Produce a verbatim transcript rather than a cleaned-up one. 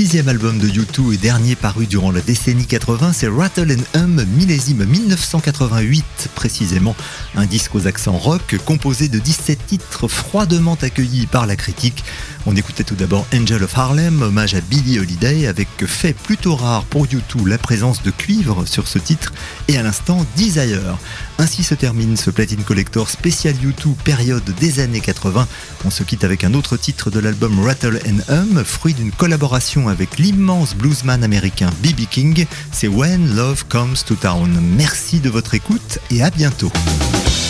sixième album de U deux et dernier paru durant la décennie quatre-vingts, c'est Rattle and Hum, millésime dix-neuf cent quatre-vingt-huit précisément. Un disque aux accents rock composé de dix-sept titres froidement accueillis par la critique. On écoutait tout d'abord Angel of Harlem, hommage à Billie Holiday, avec fait plutôt rare pour U deux la présence de cuivre sur ce titre, et à l'instant Desire. Ainsi se termine ce Platine Collector spécial U deux période des années quatre-vingts. On se quitte avec un autre titre de l'album Rattle and Hum, fruit d'une collaboration avec l'immense bluesman américain B B King. C'est When Love Comes to Town. Merci de votre écoute et à bientôt.